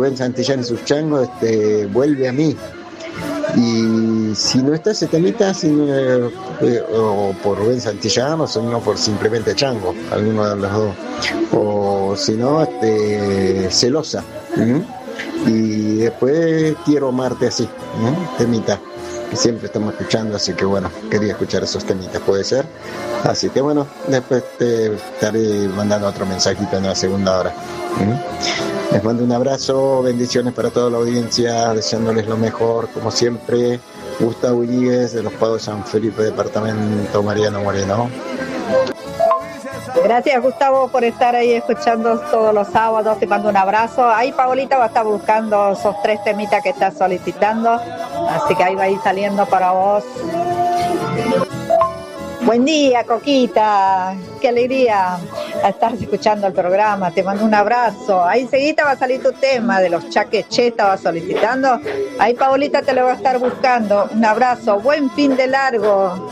Rubén Santillán y sus changos, Vuelve a mí. Y si no está ese temita, o por Rubén Santillán, o si no por simplemente Chango, alguno de los dos. O si no, Celosa. Y después Quiero amarte así, temita, que siempre estamos escuchando, así que bueno, quería escuchar esos temitas, puede ser. Así que bueno, después te estaré mandando otro mensajito en la segunda hora. Les mando un abrazo, bendiciones para toda la audiencia, deseándoles lo mejor, como siempre. Gustavo Uríguez, de Los Pagos San Felipe, departamento Mariano Moreno. Gracias, Gustavo, por estar ahí escuchando todos los sábados. Te mando un abrazo. Ahí Paolita va a estar buscando esos 3 temitas que estás solicitando, así que ahí va a ir saliendo para vos. Buen día, Coquita, qué alegría estar escuchando el programa, te mando un abrazo. Ahí enseguida va a salir tu tema de los chaqueché, estaba solicitando. Ahí Paolita te lo va a estar buscando. Un abrazo, buen fin de largo.